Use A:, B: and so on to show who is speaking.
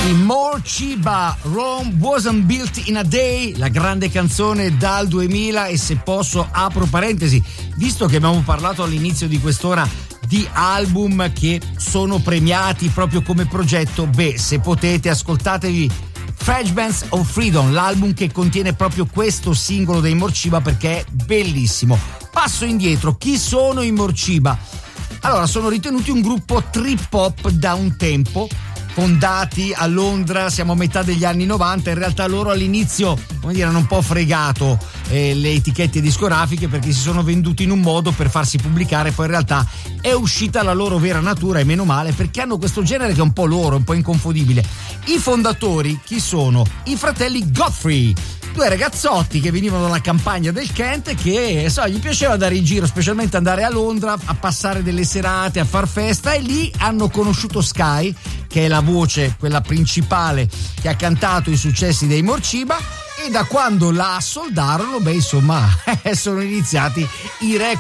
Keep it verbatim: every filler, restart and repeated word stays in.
A: I Morcheeba, Rome Wasn't Built in a Day, la grande canzone dal duemila. E se posso apro parentesi, visto che abbiamo parlato all'inizio di quest'ora di album che sono premiati proprio come progetto, beh, se potete ascoltatevi Fragments of Freedom, l'album che contiene proprio questo singolo dei Morcheeba, perché è bellissimo. Passo indietro, chi sono i Morcheeba? Allora, sono ritenuti un gruppo trip hop da un tempo, fondati a Londra, siamo a metà degli anni novanta. In realtà loro all'inizio, come dire, hanno un po' fregato eh, le etichette discografiche, perché si sono venduti in un modo per farsi pubblicare, poi in realtà è uscita la loro vera natura, e meno male, perché hanno questo genere che è un po' loro, un po' inconfondibile. I fondatori chi sono? I fratelli Godfrey, due ragazzotti che venivano dalla campagna del Kent, che so, gli piaceva andare in giro, specialmente andare a Londra a passare delle serate, a far festa, e lì hanno conosciuto Sky, che è la voce, quella principale che ha cantato i successi dei Morcheeba, e da quando la soldarono, beh, insomma, sono iniziati i record